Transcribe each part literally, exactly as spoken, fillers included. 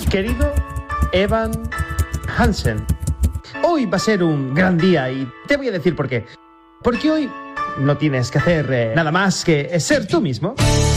Querido Evan Hansen, hoy va a ser un gran día y te voy a decir por qué. Porque hoy no tienes que hacer eh, nada más que ser tú mismo.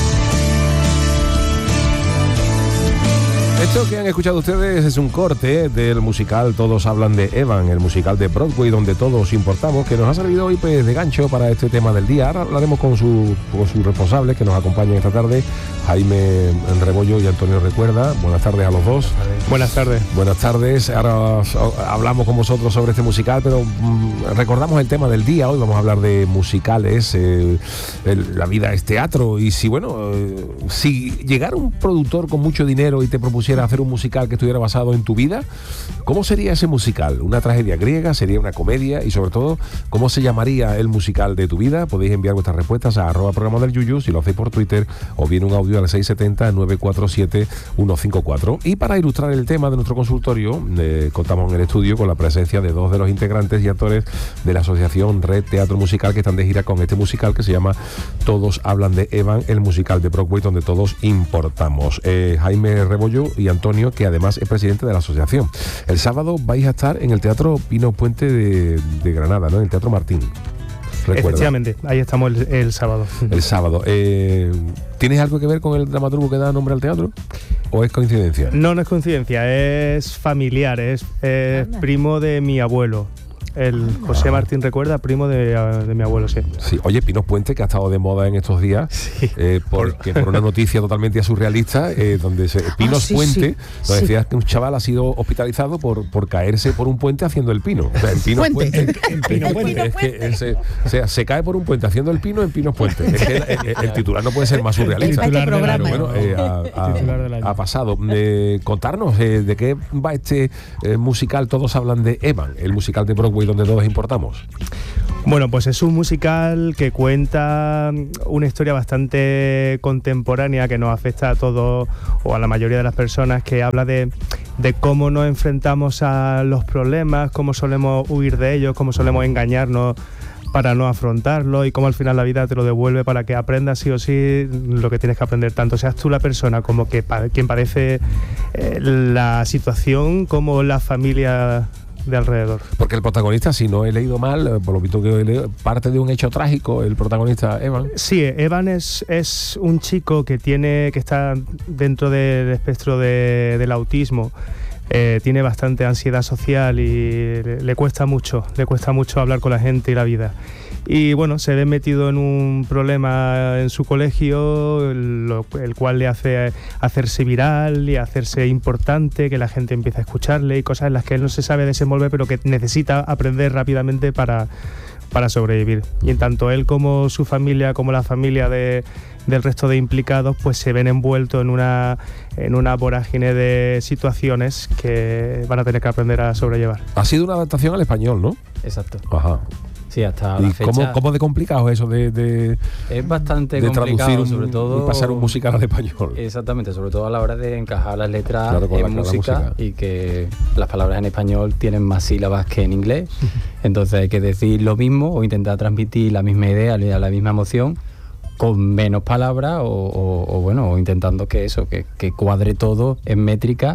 Esto que han escuchado ustedes es un corte del musical Todos hablan de Evan, el musical de Broadway donde todos importamos, que nos ha servido hoy pues, de gancho para este tema del día. Ahora hablaremos con su, con sus responsables que nos acompañan esta tarde, Jaime Rebollo y Antonio Recuerda. Buenas tardes a los dos. Buenas tardes. Buenas tardes. Ahora hablamos con vosotros sobre este musical, pero mmm, recordamos el tema del día. Hoy vamos a hablar de musicales, eh, el, la vida es teatro, y si bueno, eh, si llegara un productor con mucho dinero y te propusiera hacer un musical que estuviera basado en tu vida, ¿cómo sería ese musical? ¿Una tragedia griega? ¿Sería una comedia? Y sobre todo, ¿cómo se llamaría el musical de tu vida? Podéis enviar vuestras respuestas a arroba programa del Yuyu, si lo hacéis por Twitter, o bien un audio al seis siete cero, nueve cuatro siete, uno cinco cuatro. Y para ilustrar el tema de nuestro consultorio, eh, contamos en el estudio con la presencia de dos de los integrantes y actores de la asociación Red Teatro Musical, que están de gira con este musical que se llama Todos hablan de Evan, el musical de Broadway donde todos importamos. Eh, Jaime Rebollo y Antonio, que además es presidente de la asociación. El sábado vais a estar en el Teatro Pino Puente de, de Granada, ¿no? En el Teatro Martín. Recuerda. Efectivamente, ahí estamos el, el sábado. El sábado. Eh, ¿Tienes algo que ver con el dramaturgo que da nombre al teatro? ¿O es coincidencia? No, no es coincidencia, es familiar, es, es primo de mi abuelo. El José Martín Recuerda, primo de, de mi abuelo, sí. Sí. Oye, Pinos Puente, que ha estado de moda en estos días, sí. eh, porque por una noticia totalmente surrealista, eh, donde se, Pinos ah, sí, Puente, sí. donde sí. decía que un chaval ha sido hospitalizado por, por caerse por un puente haciendo el pino. O sea, en Pinos Puente. Puente el, el Pino el Puente. Es que él se, o sea, se cae por un puente haciendo el pino en Pinos Puente. Es que el, el, el titular no puede ser más surrealista. El titular Pero bueno, eh, ha, ha, ha pasado. Eh, contarnos eh, de qué va este eh, musical. Todos hablan de Evan, el musical de Broadway donde todos importamos. Bueno, pues es un musical que cuenta una historia bastante contemporánea que nos afecta a todos o a la mayoría de las personas, que habla de, de cómo nos enfrentamos a los problemas, cómo solemos huir de ellos, cómo solemos engañarnos para no afrontarlo, y cómo al final la vida te lo devuelve para que aprendas sí o sí lo que tienes que aprender, tanto seas tú la persona como que pa- quien padece eh, la situación, como la familia de alrededor. Porque el protagonista, si no he leído mal, por lo visto que he leído, parte de un hecho trágico, el protagonista Evan. Sí, Evan es, es un chico que tiene que está dentro del espectro de, del autismo. Eh, tiene bastante ansiedad social y le, le cuesta mucho, le cuesta mucho hablar con la gente y la vida. Y bueno, se ve metido en un problema en su colegio, el, el cual le hace hacerse viral y hacerse importante, que la gente empieza a escucharle, y cosas en las que él no se sabe desenvolver, pero que necesita aprender rápidamente para, para sobrevivir. Y en tanto él como su familia, como la familia de, del resto de implicados, pues se ven envueltos en una, en una vorágine de situaciones que van a tener que aprender a sobrellevar. Ha sido una adaptación al español, ¿no? Exacto. Ajá. Sí, hasta ¿Y la fecha. ¿Cómo, cómo de complicado es eso de, de es bastante de complicado, un, sobre todo y pasar un musical al español? Exactamente, sobre todo a la hora de encajar las letras claro, en la, música, música y que las palabras en español tienen más sílabas que en inglés. Entonces hay que decir lo mismo o intentar transmitir la misma idea, la misma emoción, con menos palabras o, o, o bueno, o intentando que eso, que, que cuadre todo en métrica.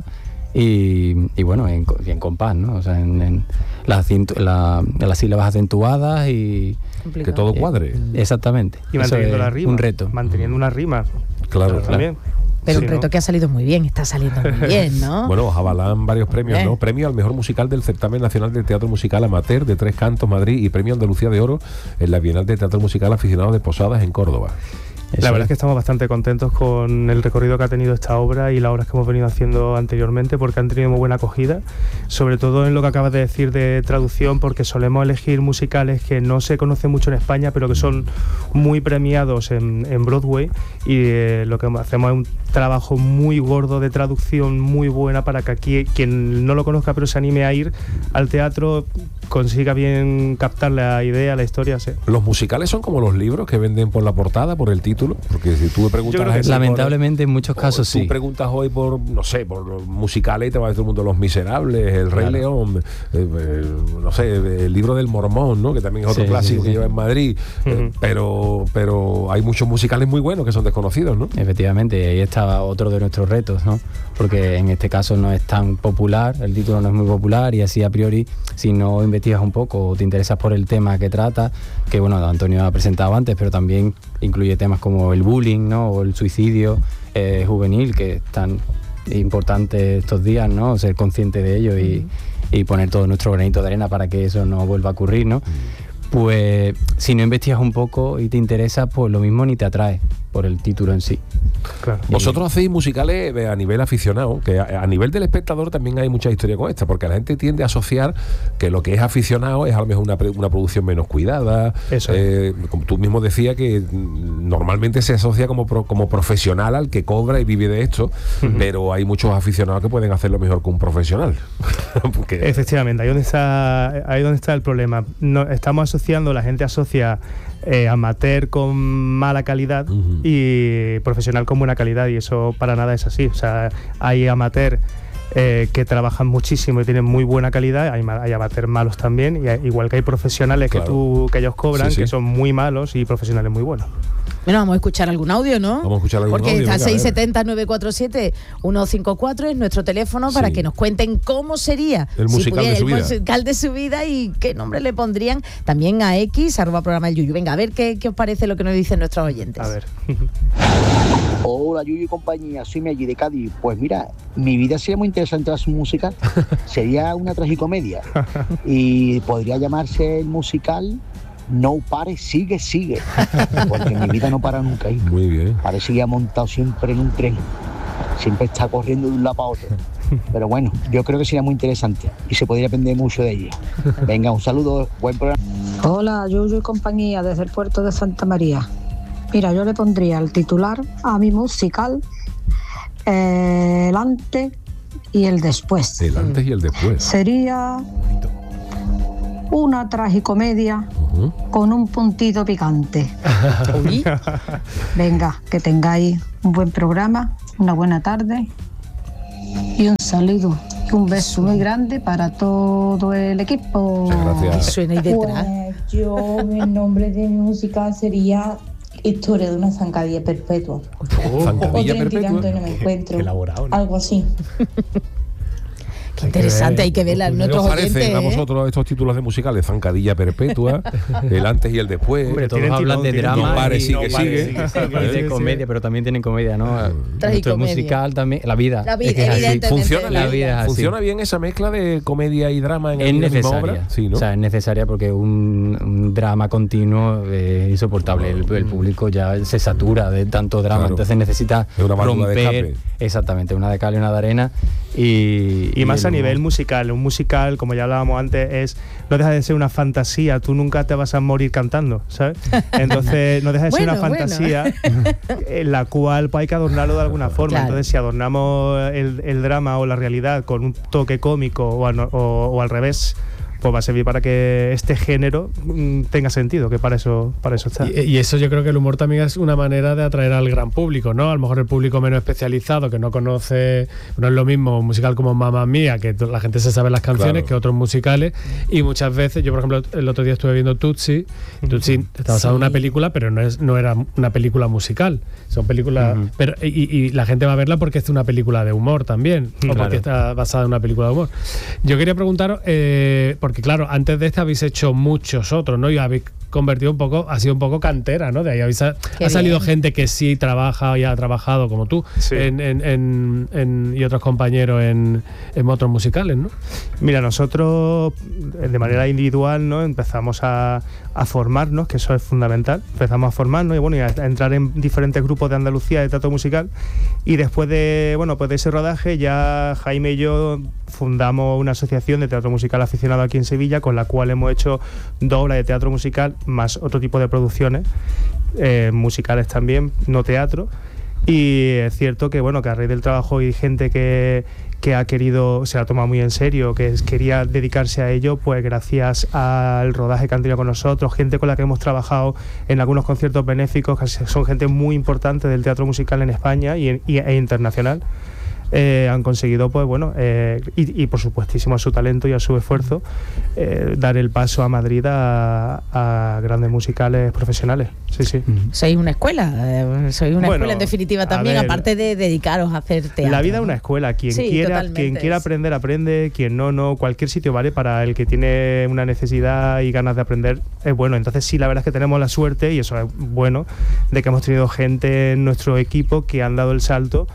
Y, y bueno, en, en compás, ¿no? O sea, en, en las, la, las sílabas acentuadas y... Complicado. Que todo cuadre. Eh, exactamente. Y manteniendo la rima. Un reto. Manteniendo una rima. Claro, claro. También. Pero sí, un reto ¿no? que ha salido muy bien, está saliendo muy bien, ¿no? Bueno, avalan varios premios, ¿Eh? ¿no? Premio al mejor musical del Certamen Nacional de Teatro Musical Amateur de Tres Cantos, Madrid, y Premio Andalucía de Oro en la Bienal de Teatro Musical Aficionados de Posadas en Córdoba. Eso la verdad es que estamos bastante contentos con el recorrido que ha tenido esta obra y las obras que hemos venido haciendo anteriormente, porque han tenido muy buena acogida, sobre todo en lo que acabas de decir de traducción, porque solemos elegir musicales que no se conocen mucho en España, pero que son muy premiados en, en Broadway, y eh, lo que hacemos es un trabajo muy gordo de traducción muy buena para que aquí quien no lo conozca pero se anime a ir al teatro consiga bien captar la idea, la historia. Sí. Los musicales son como los libros que venden por la portada, por el título título? Porque si tú me preguntas... Creo que lamentablemente por, en muchos casos tú sí. Tú preguntas hoy por, no sé, por los musicales y te va a decir todo el mundo Los Miserables, El Rey claro. León, eh, eh, no sé, El Libro del Mormón, ¿no? Que también es otro sí, clásico sí, sí. que lleva en Madrid. Uh-huh. eh, pero, pero hay muchos musicales muy buenos que son desconocidos, ¿no? Efectivamente, ahí está otro de nuestros retos, ¿no? Porque en este caso no es tan popular, el título no es muy popular y así a priori, si no investigas un poco o te interesas por el tema que trata, que bueno, Antonio ha presentado antes, pero también incluye temas como el bullying, ¿no? O el suicidio eh, juvenil, que es tan importante estos días, ¿no? Ser consciente de ello y, y poner todo nuestro granito de arena para que eso no vuelva a ocurrir, ¿no? Pues si no investigas un poco y te interesa, pues lo mismo ni te atrae por el título en sí. Claro. Vosotros hacéis musicales a nivel aficionado, que a, a nivel del espectador también hay mucha historia con esta, porque la gente tiende a asociar que lo que es aficionado es a lo mejor una, una producción menos cuidada. Eso eh, como tú mismo decías, que normalmente se asocia como, pro, como profesional al que cobra y vive de esto, uh-huh. pero hay muchos aficionados que pueden hacerlo mejor que un profesional. porque... Efectivamente, ahí donde está, ahí donde está el problema. No, estamos asociando, la gente asocia eh, amateur con mala calidad uh-huh. y profesional con buena calidad, y eso para nada es así. O sea, hay amateur eh, que trabajan muchísimo y tienen muy buena calidad, hay, hay amateur malos también, y hay, igual que hay profesionales claro. que tú que ellos cobran, sí, sí. que son muy malos, y profesionales muy buenos. Bueno, vamos a escuchar algún audio, ¿no? Vamos a escuchar algún Porque audio. Porque está seis siete cero, nueve cuatro siete, uno cinco cuatro es nuestro teléfono para sí. que nos cuenten cómo sería el musical, si pudiera, de, su el vida. musical de su vida y qué nombre le pondrían. También a X, arroba programa el Yuyu. Venga, a ver qué, qué os parece lo que nos dicen nuestros oyentes. A ver. Hola Yuyu y compañía, soy Meggi de Cádiz. Pues mira, mi vida sería muy interesante a su musical. Sería una tragicomedia. Y podría llamarse el musical No Pare, Sigue, Sigue. Porque mi vida no para nunca. ¿eh? Muy bien. Parece que ha montado siempre en un tren. Siempre está corriendo de un lado para otro. Pero bueno, yo creo que sería muy interesante y se podría aprender mucho de ella. Venga, un saludo, buen programa. Hola, Yuyu y compañía, desde el puerto de Santa María. Mira, yo le pondría el titular a mi musical, eh, el antes y el después. El antes y el después. Sería una tragicomedia uh-huh. con un puntito picante. Venga, que tengáis un buen programa, una buena tarde y un saludo y un beso muy grande para todo el equipo. Muchas gracias. Suena ahí detrás. Pues yo, el nombre de mi música sería Historia de una zancadilla perpetua. Oh, zancadilla o perpetua. No me encuentro. Elaborado, ¿no? Algo así. Qué interesante, hay que ver a nuestros oyentes. ¿Qué os parecen ¿eh? a vosotros estos títulos de musicales? Zancadilla perpetua, el antes y el después. Hombre, todos hablan de drama. No pare, sigue, no sigue. sigue, sigue. Y de comedia, pero también tienen comedia, ¿no? Nuestro musical también, la vida. La vida, es que evidentemente. Funciona, la bien, vida funciona bien esa mezcla de comedia y drama en es la necesaria. misma obra. Sí, ¿no? O sea, es necesaria porque un, un drama continuo es insoportable. El, el público ya se satura de tanto drama, claro. Entonces necesita una romper. De escape. Exactamente, una de cal y una de arena. Y, y, y más a humor. nivel musical. Un musical, como ya hablábamos antes, es no deja de ser una fantasía. Tú nunca te vas a morir cantando, ¿sabes? Entonces no deja de ser bueno, una fantasía bueno. en la cual pues, hay que adornarlo de alguna forma. Claro. Entonces si adornamos el, el drama o la realidad con un toque cómico o, al, o, o al revés, pues va a servir para que este género mmm, tenga sentido, que para eso para eso está. Y, y eso yo creo que el humor también es una manera de atraer al gran público, ¿no? A lo mejor el público menos especializado, que no conoce, no es lo mismo un musical como Mamma Mía, que la gente se sabe las canciones, claro. que otros musicales, y muchas veces, yo por ejemplo el otro día estuve viendo Tootsie, Tootsie está basado en una película, pero no es no era una película musical, son películas, uh-huh. pero y, y la gente va a verla porque es una película de humor también, claro. o porque está basada en una película de humor. Yo quería preguntaros, eh, porque claro, antes de este habéis hecho muchos otros, ¿no? Y habéis convertido un poco, ha sido un poco cantera, ¿no? De ahí habéis, ha salido gente que sí trabaja y ha trabajado como tú sí. en, en, en, en, y otros compañeros en, en otros musicales, ¿no? Mira, nosotros de manera individual, ¿no? Empezamos a, a formarnos, que eso es fundamental. Empezamos a formarnos y bueno, y a entrar en diferentes grupos de Andalucía de teatro musical, y después de, bueno, pues de ese rodaje ya Jaime y yo fundamos una asociación de teatro musical aficionado aquí en Sevilla, con la cual hemos hecho dos obras de teatro musical más otro tipo de producciones eh, musicales también, no teatro. Y es cierto que, bueno, que a raíz del trabajo y gente que, que ha querido, se ha tomado muy en serio, que es, quería dedicarse a ello, pues gracias al rodaje que han tenido con nosotros, gente con la que hemos trabajado en algunos conciertos benéficos, que son gente muy importante del teatro musical en España y, y e internacional. Eh, han conseguido, pues bueno, eh, y, y por supuestísimo a su talento y a su esfuerzo, eh, dar el paso a Madrid a, a grandes musicales profesionales. Sí, sí. Sois una escuela, eh, sois una Bueno, escuela en definitiva también, ver, aparte de dedicaros a hacer teatro. La vida es ¿no? una escuela, quien Sí, quiera, totalmente. quien quiera aprender, aprende, quien no, no, cualquier sitio vale para el que tiene una necesidad y ganas de aprender, es bueno. Entonces sí, la verdad es que tenemos la suerte, y eso es bueno, de que hemos tenido gente en nuestro equipo que han dado el salto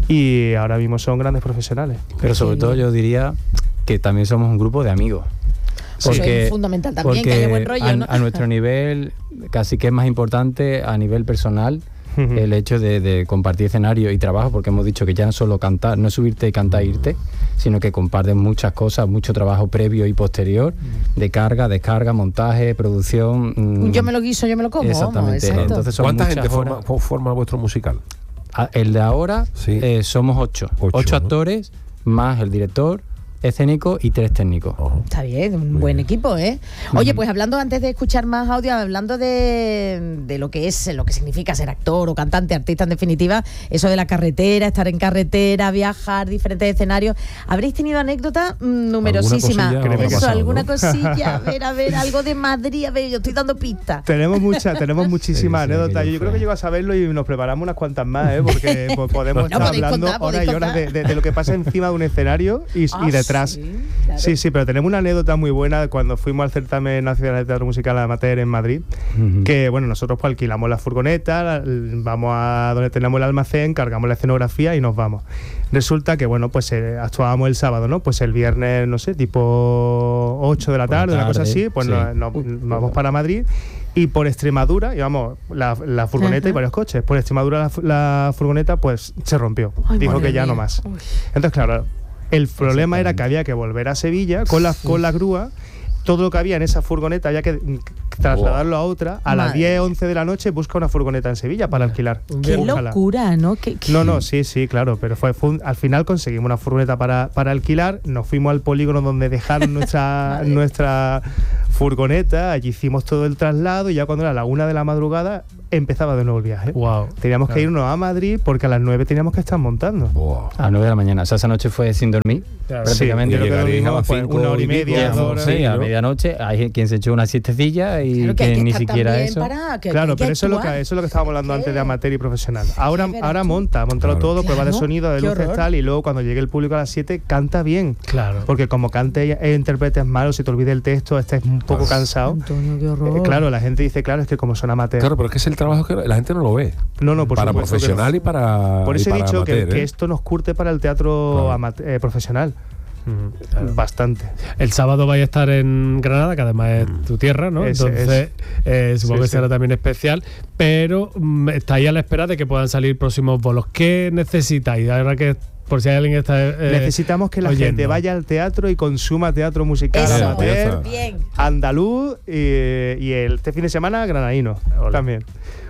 y ahora mismo son grandes profesionales. Pero sobre todo yo diría que también somos un grupo de amigos. Eso es fundamental también, que haya buen rollo, a, ¿no? a nuestro nivel, casi que es más importante a nivel personal el hecho de, de compartir escenario y trabajo, porque hemos dicho que ya no solo cantar, no es subirte y cantar e irte, sino que comparten muchas cosas, mucho trabajo previo y posterior, de carga, descarga, montaje, producción. Mmm. Yo me lo guiso, yo me lo como. Exactamente. Vamos, Entonces son ¿Cuánta muchas gente forma, horas. forma vuestro musical? El de ahora Sí. eh, somos ocho. Ocho, Ocho ¿no? actores, más el director escénico y tres técnicos. Está bien, un buen equipo, ¿eh? Oye, pues hablando, antes de escuchar más audio, hablando de, de lo que es, lo que significa ser actor o cantante, artista en definitiva, eso de la carretera, estar en carretera, viajar, diferentes escenarios. ¿Habréis tenido anécdotas mm, numerosísimas? cosilla habrá Eso, pasado, alguna ¿no? cosilla, a ver, a ver, algo de Madrid, a ver, yo estoy dando pistas. Tenemos muchas, tenemos muchísimas Sí, sí, anécdotas. aquello Yo creo fue. que llego a saberlo y nos preparamos unas cuantas más, ¿eh? Porque po- podemos No, estar podéis hablando contar, horas y podéis horas de, contar. de- de lo que pasa encima de un escenario y, Ah, y detrás. sí, claro. Sí, sí, pero tenemos una anécdota muy buena cuando fuimos al certamen nacional de teatro musical amateur en Madrid, Ujú. que bueno, nosotros pues alquilamos la furgoneta, la- vamos a donde tenemos el almacén, cargamos la escenografía y nos vamos. Resulta que bueno, pues eh, actuábamos el sábado, ¿no? Pues el viernes, no sé, tipo ocho de la Por la tarde, una cosa tarde, así, pues sí. nos, nos- nos vamos para Madrid. Y por Extremadura, íbamos la, la furgoneta Ajá. y varios coches. Por Extremadura la, fu- la furgoneta pues se rompió. Ay, Dijo madre que ya mía. no más. Uy. Entonces, claro, el problema era que había que volver a Sevilla con la, con la grúa. Todo lo que había en esa furgoneta había que mm, trasladarlo a otra. A las Madre diez, mía. once de la noche busca una furgoneta en Sevilla para alquilar. Qué Búscala. locura, ¿no? Qué- qué- No, no, sí, sí, claro, pero fue, fue un- al final conseguimos una furgoneta para, para alquilar, nos fuimos al polígono donde dejaron nuestra, nuestra furgoneta, allí hicimos todo el traslado y ya cuando era la una de la madrugada empezaba de nuevo el viaje. Wow. Teníamos que irnos a Madrid porque a las nueve teníamos que estar montando. Wow. A las nueve de la mañana. O sea, esa noche fue sin dormir, Claro. prácticamente. Sí, creo que llegaréis a dormimos, las pues, cinco una hora y y pico, media, ¿no? dos horas. Sí, a ¿no? medianoche hay quien se echó una siestecilla y Claro que que, hay que ni estar siquiera también eso. para- que- Claro, que hay pero eso es, lo actuar. que, eso es lo que estábamos hablando antes de amateur y profesional. Ahora, verás ahora tú. monta, montalo Claro. todo, prueba de Claro, sonido, de qué luces, horror. tal, y luego cuando llegue el público a las siete, canta bien. Claro. Porque como cante e interpretes mal o si te olvide el texto, estés un poco cansado. Antonio, qué horror. Eh, claro, la gente dice, claro, es que como son amateur. Claro, pero es que es el trabajo que la gente no lo ve. No, no, por para supuesto que no. profesional y para. Por y eso he para dicho que, amateur, que ¿eh? esto nos curte para el teatro Claro. amate- eh, profesional. Ujú, claro. Bastante. El sábado vais a estar en Granada, que además es tu tierra, ¿no? Ese Entonces, eh, supongo Sí, que sí. será también especial, pero mm, estáis a la espera de que puedan salir próximos bolos. ¿Qué necesitáis? Ahora que, por si hay alguien que está. eh, Necesitamos que la oyendo. gente vaya al teatro y consuma teatro musical Eso, amateur, bien. andaluz y, y el, este fin de semana granadino también.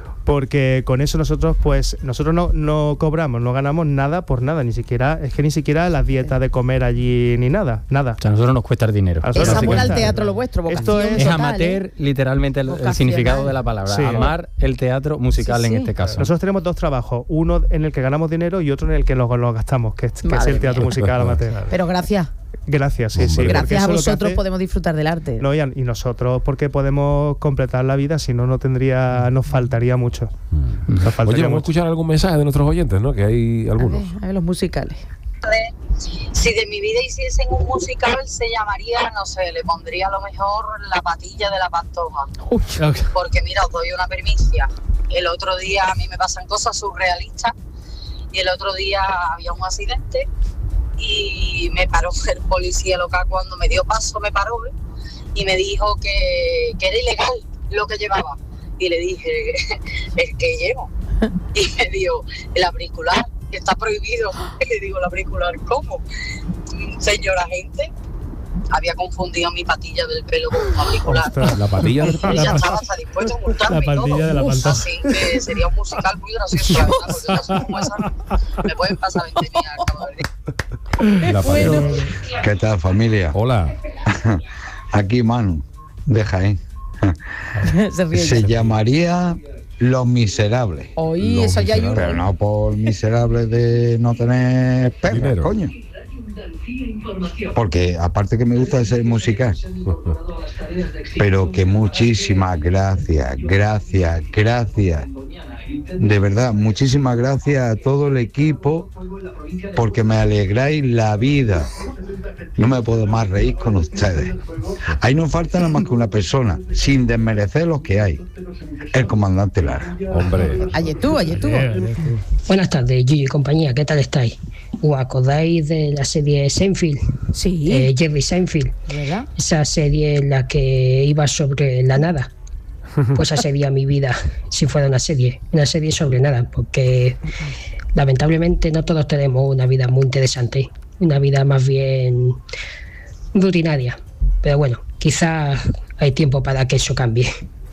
Porque con eso nosotros, pues, nosotros no, no cobramos, no ganamos nada por nada, ni siquiera, es que ni siquiera las dietas de comer allí ni nada, nada. O sea, a nosotros nos cuesta el dinero. A nosotros Es nos amor al cuesta. teatro lo vuestro, Esto vocación es- Es total, amateur, ¿eh? literalmente el, el Vocacional. significado de la palabra. Sí. Amar el teatro musical Sí, sí. en este caso. Nosotros tenemos dos trabajos, uno en el que ganamos dinero y otro en el que lo, lo gastamos, que es, que es Madre el teatro mía. musical amateur. Pero gracias. Gracias, sí, sí. Hombre. porque Gracias eso a es lo que vosotros hace- podemos disfrutar del arte. No, y, a- y nosotros porque podemos completar la vida, si no, no tendría, nos faltaría mucho. Nos Oye, faltaría vamos a mucho. escuchar algún mensaje de nuestros oyentes, ¿no? Que hay A algunos. ver, a ver los musicales. Si de mi vida hiciesen un musical, se llamaría, no sé, le pondría a lo mejor La patilla de la pantoja. Porque mira, os doy una primicia. El otro día a mí me pasan cosas surrealistas y el otro día había un accidente y me paró el policía local cuando me dio paso, me paró, ¿eh? Y me dijo que, que era ilegal lo que llevaba. Y le dije, ¿el que llevo? Y me dijo, el auricular, que está prohibido. Y le digo, ¿el auricular cómo? Señora gente, había confundido mi patilla del pelo con un auricular. Ostras, la patilla del pelo. Y ya estaba hasta dispuesto a multarme. La patilla y todo. de la pantalla. Así que sería un musical muy gracioso, la verdad, porque casos como esa me pueden pasar veinte mil al cabo del día. La patilla. Bueno. ¿Qué tal, familia? Hola. Aquí Manu, de Jaén. Se ríe. Se llamaría Los Miserables. Oí, Los eso ya hay uno. Pero no por miserables de no tener perras, Dinero. coño. Porque aparte que me gusta de ser musical, pero que muchísimas gracias, gracias, gracias. De verdad, muchísimas gracias a todo el equipo porque me alegráis la vida. No me puedo más reír con ustedes. Ahí no falta nada más que una persona, sin desmerecer los que hay. El comandante Lara. Hombre. Ayer tú, ayer tú. Buenas tardes, Yuyu y compañía, ¿qué tal estáis? ¿Os acordáis de la serie Seinfeld? Sí. Eh, Jerry Seinfeld. ¿Verdad? Esa serie en la que iba sobre la nada. Pues esa sería mi vida si fuera una serie. Una serie sobre nada, porque lamentablemente no todos tenemos una vida muy interesante. Una vida más bien rutinaria. Pero bueno, quizás hay tiempo para que eso cambie.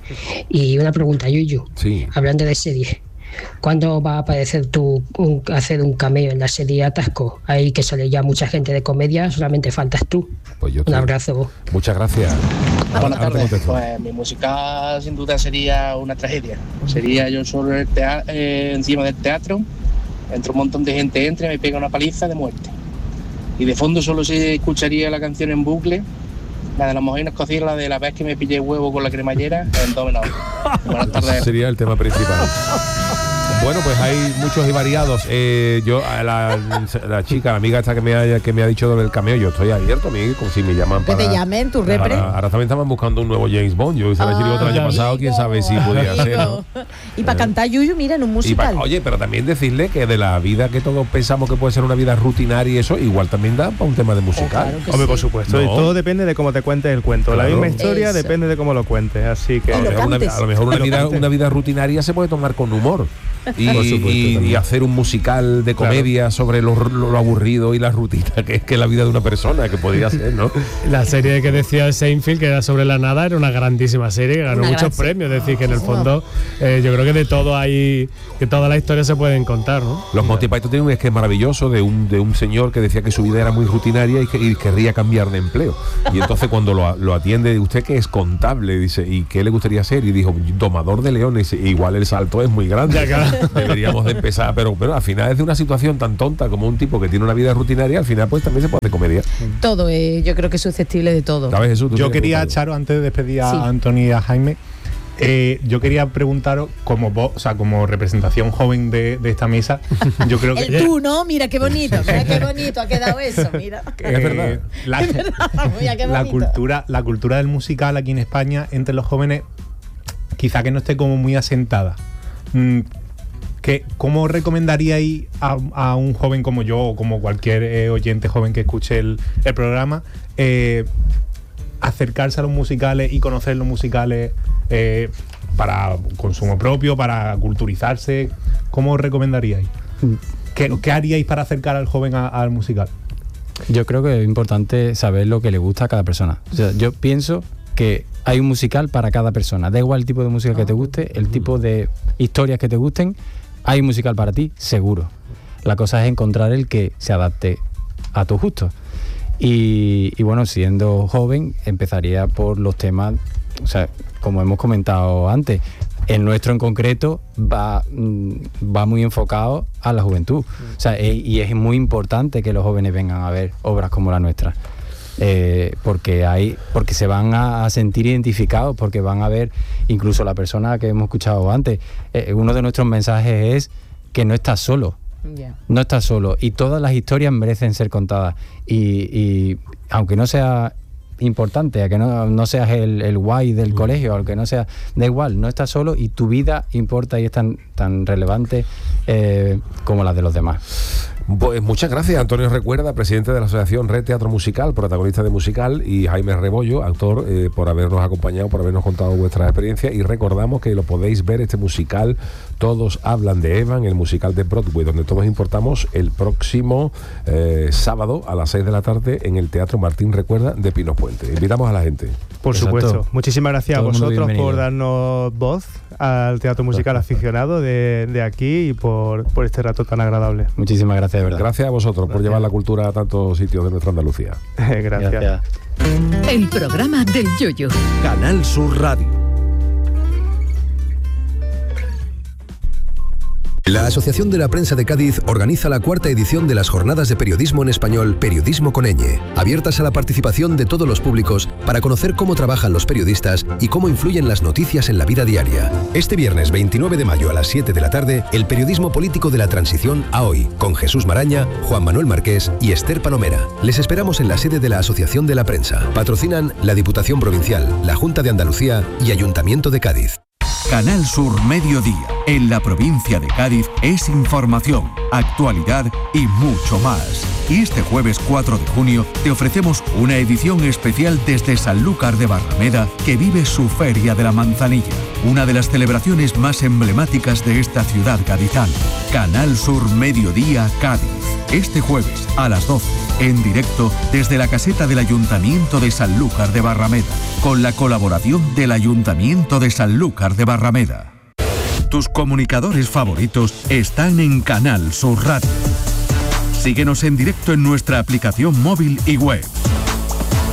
Y una pregunta, Yuyu. Sí. Hablando de serie, ¿cuándo va a aparecer tú un, hacer un cameo en la serie Atasco? Ahí que sale ya mucha gente de comedia, solamente faltas tú. Pues yo Un te- abrazo. Muchas gracias. Buenas Ahora te tardes. contesto. Pues mi musical sin duda sería una tragedia. Sería yo solo el tea- eh, encima del teatro, entre un montón de gente entra y me pega una paliza de muerte. Y de fondo solo se escucharía la canción en bucle, la de la mujer escocesa, la de la vez que me pillé huevo con la cremallera, en do menor. Buenas Ese tardes. sería el tema principal. Bueno, pues hay muchos y variados. Eh, yo, a la, la chica, la amiga esta que me, ha, que me ha dicho del cameo, yo estoy abierto, a mí, como si me llaman Que para... te llamen, tu repre. para- ahora también estaban buscando un nuevo James Bond. Yo hice la chirigota el año amigo, pasado, quién sabe si podía ser, ¿no? Y para cantar Yuyu, mira, en un Y musical. pa- oye, pero también decirle que de la vida que todos pensamos que puede ser una vida rutinaria y eso, igual también da para un tema de musical. claro que Hombre, sí. por supuesto. No. Y todo depende de cómo te cuentes el cuento. La Claro. misma historia Eso. depende de cómo lo cuentes. Así que. A lo, lo mejor una, cantes. a lo mejor una Y lo vida, cantes. una vida rutinaria se puede tomar con humor. Y, Por supuesto, y- también. y hacer un musical de comedia sobre lo, lo- lo aburrido y la rutina que es que la vida de una persona, que podría ser, ¿no? La serie que decía Seinfeld, que era sobre la nada, era una grandísima serie que ganó Una muchos gran serie. premios. Es decir, que en el fondo eh, yo creo que de todo hay, que todas las historias se pueden contar, ¿no? Los Monty Python tienen un sketch maravilloso de un, de un señor que decía que su vida era muy rutinaria y que y querría cambiar de empleo. Y entonces cuando lo, lo atiende, usted que es contable, dice, ¿y qué le gustaría ser? Y dijo, domador de leones. Y igual el salto es muy grande. Ya, claro. Deberíamos de empezar, pero, pero al final es de una situación tan tonta como un tipo que tiene una vida rutinaria, al final pues también se puede hacer comedia. Todo, eh, yo creo que es susceptible de todo. ¿Sabes, Jesús? Tú Yo tienes quería, que preguntar Charo, antes de despedir a Sí. Anthony y a Jaime, eh, yo quería preguntaros, como vos, o sea, como representación joven de, de esta mesa, yo creo que... El tú, ¿no? Mira qué bonito, mira qué bonito ha quedado eso, mira. Es verdad. Eh, La, Es verdad, mira qué la bonito. cultura, la cultura del musical aquí en España, entre los jóvenes, quizá que no esté como muy asentada. Mm, que, ¿Cómo recomendaríais a, a un joven como yo o como cualquier eh, oyente joven que escuche el, el programa eh, acercarse a los musicales y conocer los musicales eh, para consumo propio, para culturizarse? ¿Cómo os recomendaríais? ¿Qué, qué haríais para acercar al joven a- al musical? Yo creo que es importante saber lo que le gusta a cada persona. O sea, yo pienso que hay un musical para cada persona. Da igual el tipo de música que te guste, el tipo de historias que te gusten, hay un musical para ti, seguro. La cosa es encontrar el que se adapte a tus gustos. Y, y bueno, siendo joven, empezaría por los temas, o sea, como hemos comentado antes, el nuestro en concreto va, mm, va muy enfocado a la juventud. O sea, e- y es muy importante que los jóvenes vengan a ver obras como la nuestra. Eh, porque hay porque se van a, a sentir identificados, porque van a ver, incluso la persona que hemos escuchado antes, eh, uno de nuestros mensajes es que no estás solo. Ya. No estás solo y todas las historias merecen ser contadas y, y aunque no sea importante, a que no, no seas el, el guay del colegio, aunque no sea, da igual, no estás solo y tu vida importa y es tan, tan relevante eh, como la de los demás. Pues muchas gracias, Antonio Recuerda, presidente de la Asociación Red Teatro Musical, protagonista de musical, y Jaime Rebollo, actor, eh, por habernos acompañado, por habernos contado vuestras experiencias. Y recordamos que lo podéis ver, este musical, Todos hablan de Evan, el musical de Broadway, donde todos importamos, el próximo eh, sábado a las seis de la tarde en el Teatro Martín Recuerda de Pinos Puente. Invitamos a la gente. Por Exacto. supuesto. Muchísimas gracias Todo a vosotros por dar darnos voz al teatro musical aficionado de, de aquí y por, por este rato tan agradable. Muchísimas gracias, de verdad. Gracias a vosotros gracias. por llevar la cultura a tantos sitios de nuestra Andalucía. Gracias. Gracias. El programa del Yoyo. Canal Sur Radio. La Asociación de la Prensa de Cádiz organiza la cuarta edición de las Jornadas de Periodismo en Español, Periodismo con ñ, abiertas a la participación de todos los públicos para conocer cómo trabajan los periodistas y cómo influyen las noticias en la vida diaria. Este viernes veintinueve de mayo a las siete de la tarde, el periodismo político de la transición a hoy, con Jesús Maraña, Juan Manuel Marqués y Esther Palomera. Les esperamos en la sede de la Asociación de la Prensa. Patrocinan la Diputación Provincial, la Junta de Andalucía y Ayuntamiento de Cádiz. Canal Sur Mediodía, en la provincia de Cádiz, es información, actualidad y mucho más. Y este jueves cuatro de junio te ofrecemos una edición especial desde Sanlúcar de Barrameda, que vive su Feria de la Manzanilla, una de las celebraciones más emblemáticas de esta ciudad gaditana. Canal Sur Mediodía Cádiz, este jueves a las doce, en directo desde la caseta del Ayuntamiento de Sanlúcar de Barrameda, con la colaboración del Ayuntamiento de Sanlúcar de Barrameda. Tus comunicadores favoritos están en Canal Sur Radio. Síguenos en directo en nuestra aplicación móvil y web.